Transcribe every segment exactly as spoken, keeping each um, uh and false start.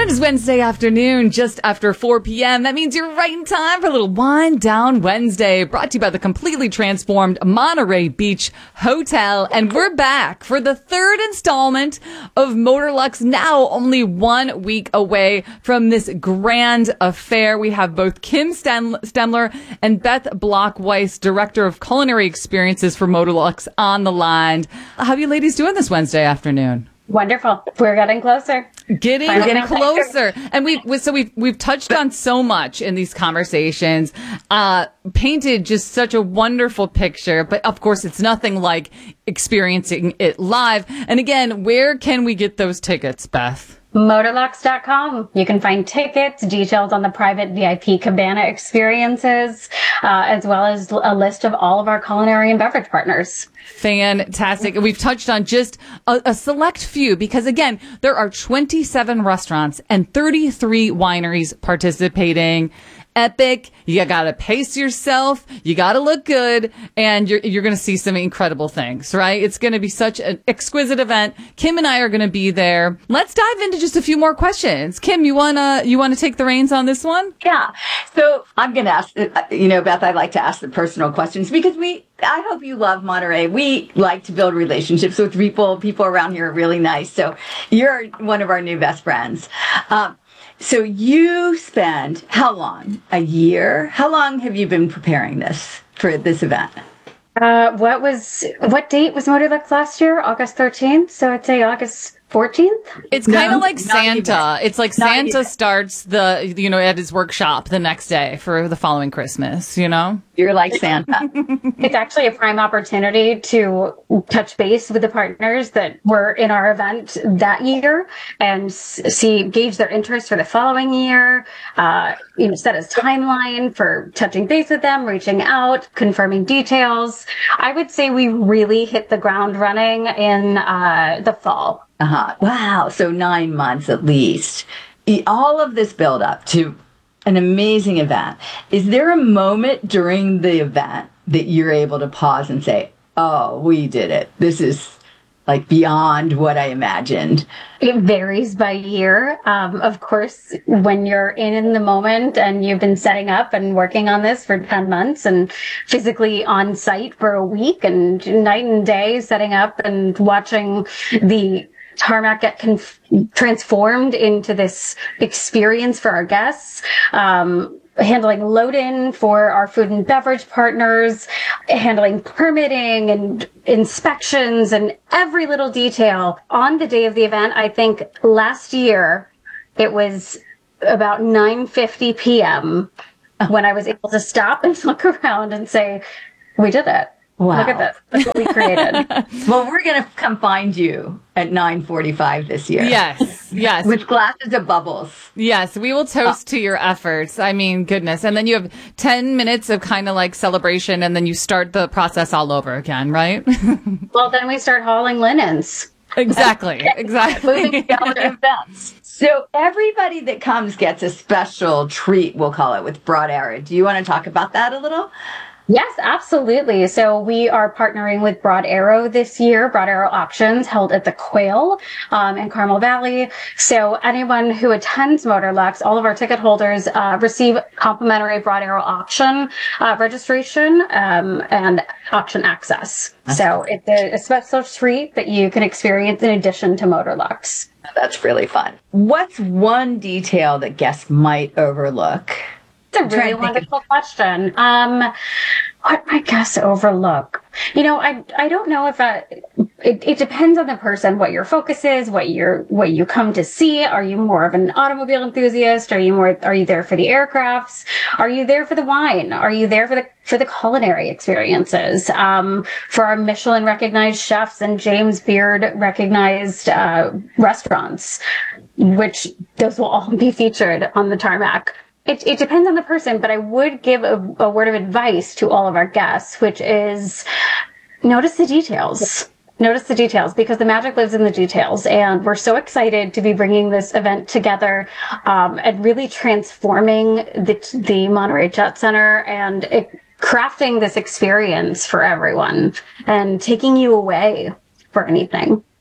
is Wednesday afternoon, just after four p.m. That means you're right in time for a little Wind Down Wednesday, brought to you by the completely transformed Monterey Beach Hotel. And we're back for the third installment of Motorlux, now only one week away from this grand affair. We have both Kim Stem- Stemler and Beth Blockweiss, Director of Culinary Experiences for Motorlux, on the line. How are you ladies doing this Wednesday afternoon? Wonderful. We're getting closer. Getting, getting closer. And we, we so we've, we've touched on so much in these conversations, uh, painted just such a wonderful picture. But of course, it's nothing like experiencing it live. And again, where can we get those tickets, Beth? Motorlux dot com. You can find tickets, details on the private V I P cabana experiences, uh, as well as a list of all of our culinary and beverage partners. Fantastic. And we've touched on just a, a select few because, again, there are twenty-seven restaurants and thirty-three wineries participating. Epic. You gotta pace yourself. You gotta look good, and you're you're gonna see some incredible things, right? It's gonna be such an exquisite event. Kim and I are gonna be there. Let's dive into just a few more questions. Kim, you wanna you wanna take the reins on this one? Yeah. So I'm gonna ask. You know, Beth, I like to ask the personal questions because we. I hope you love Monterey. We like to build relationships with people. People around here are really nice. So you're one of our new best friends. Um, So you spend how long? A year? How long have you been preparing this for this event? Uh, what was what date was Motorlux last year? August thirteenth. So I'd say August fourteenth. It's kind of No, like Santa. even. It's like Not Santa even. starts the, you know, at his workshop the next day for the following Christmas, you know? You're like Santa. It's actually a prime opportunity to touch base with the partners that were in our event that year and s- see, gauge their interest for the following year, uh, you know, set a timeline for touching base with them, reaching out, confirming details. I would say we really hit the ground running in uh, the fall. Uh-huh. Wow. So nine months at least. E- All of this build up to an amazing event. Is there a moment during the event that you're able to pause and say, oh, we did it. This is like beyond what I imagined. It varies by year. Um, of course, when you're in, in the moment and you've been setting up and working on this for ten months and physically on site for a week and night and day setting up and watching the tarmac get conf- transformed into this experience for our guests, um, handling load-in for our food and beverage partners, handling permitting and inspections and every little detail. On the day of the event, I think last year it was about nine fifty p.m. when I was able to stop and look around and say, we did it. Wow. Look at this. That's what we created. Well, we're going to come find you at nine forty-five this year. Yes, yes. With glasses of bubbles. Yes, we will toast to your efforts. I mean, goodness. And then you have ten minutes of kind of like celebration, and then you start the process all over again, right? Well, then we start hauling linens. Exactly, exactly. Moving gallery events. So everybody that comes gets a special treat, we'll call it, with Broad Arrow. Do you want to talk about that a little? Yes, absolutely. So we are partnering with Broad Arrow this year, Broad Arrow Auctions held at the Quail um, in Carmel Valley. So anyone who attends Motorlux, all of our ticket holders uh, receive complimentary Broad Arrow Auction uh, registration um, and auction access. So it's a, a special treat that you can experience in addition to Motorlux. That's really fun. What's one detail that guests might overlook? It's a really wonderful question. Um, what I guess overlook. You know, I I don't know if I, it it depends on the person, what your focus is, what you're what you come to see. Are you more of an automobile enthusiast? Are you more are you there for the aircrafts? Are you there for the wine? Are you there for the for the culinary experiences? Um, for our Michelin recognized chefs and James Beard recognized uh, restaurants, which those will all be featured on the tarmac. It, it depends on the person, but I would give a, a word of advice to all of our guests, which is notice the details. Notice the details, because the magic lives in the details. And we're so excited to be bringing this event together um, and really transforming the, the Monterey Jet Center and it, crafting this experience for everyone and taking you away for anything.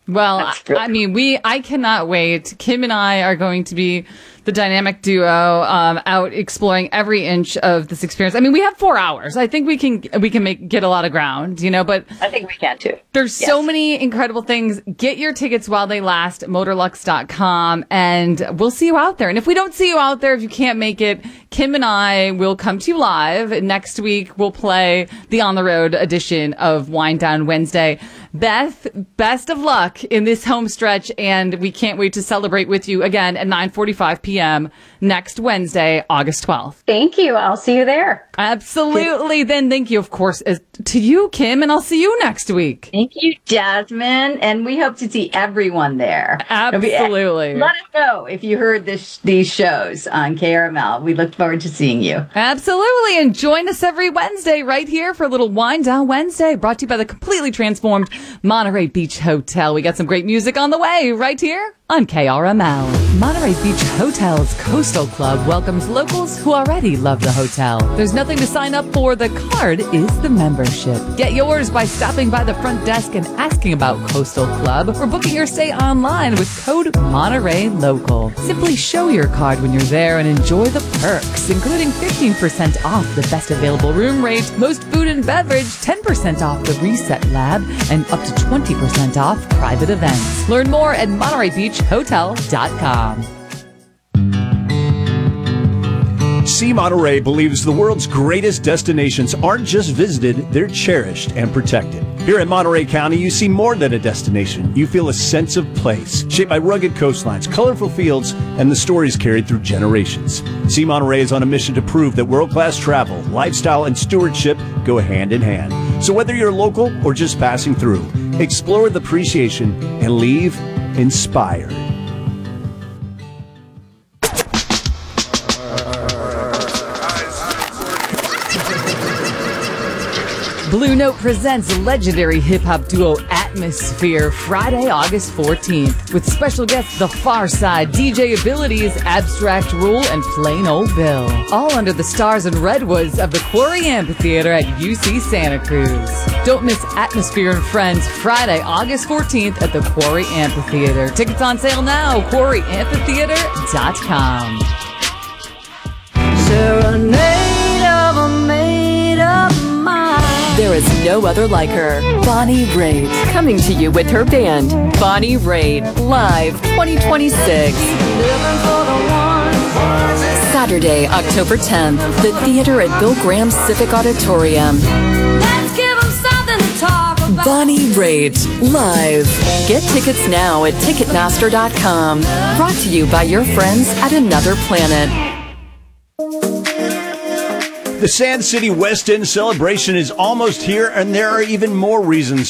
Well, really- I mean, we, I cannot wait. Kim and I are going to be the dynamic duo, um, out exploring every inch of this experience. I mean, we have four hours. I think we can, we can make, get a lot of ground, you know, but I think we can too. there's Yes. so many incredible things. Get your tickets while they last, motorlux dot com, and we'll see you out there. And if we don't see you out there, if you can't make it, Kim and I will come to you live. Next week, we'll play the on the road edition of Wind Down Wednesday. Beth, best of luck in this home stretch, and we can't wait to celebrate with you again at nine forty-five p.m. next Wednesday, August twelfth. Thank you. I'll see you there. Absolutely. Then thank you, of course, as, to you, Kim, and I'll see you next week. Thank you, Jasmine, and we hope to see everyone there. Absolutely. Let us know if you heard this, these shows on K R M L. We look forward to seeing you. Absolutely. And join us every Wednesday right here for a little Wind Down Wednesday, brought to you by the completely transformed Monterey Beach Hotel. We got some great music on the way right here on K R M L. Monterey Beach Hotel's Coastal Club welcomes locals who already love the hotel. There's nothing to sign up for. The card is the membership. Get yours by stopping by the front desk and asking about Coastal Club or booking your stay online with code Monterey Local. Simply show your card when you're there and enjoy the perks, including fifteen percent off the best available room rate, most food and beverage, ten percent off the Reset Lab, and up to twenty percent off private events. Learn more at Monterey Beach Hotel dot com. Sea Monterey believes the world's greatest destinations aren't just visited, they're cherished and protected. Here in Monterey County, you see more than a destination. You feel a sense of place, shaped by rugged coastlines, colorful fields, and the stories carried through generations. Sea Monterey is on a mission to prove that world-class travel, lifestyle, and stewardship go hand in hand. So whether you're local or just passing through, explore the appreciation and leave inspired. Blue Note presents legendary hip-hop duo Atmosphere Friday, August fourteenth, with special guests The Far Side, D J Abilities, Abstract Rule, and Plain Old Bill. All under the stars and redwoods of the Quarry Amphitheater at U C Santa Cruz. Don't miss Atmosphere and Friends Friday, August fourteenth at the Quarry Amphitheater. Tickets on sale now, quarry amphitheater dot com. Serenade of a made-up mind. There is no other like her. Bonnie Raitt, coming to you with her band, Bonnie Raitt, live twenty twenty-six. Saturday, October tenth, the theater at Bill Graham Civic Auditorium. Let's give them something to talk about. Bonnie Raitt, live. Get tickets now at Ticketmaster dot com. Brought to you by your friends at Another Planet. The Sand City West End celebration is almost here, and there are even more reasons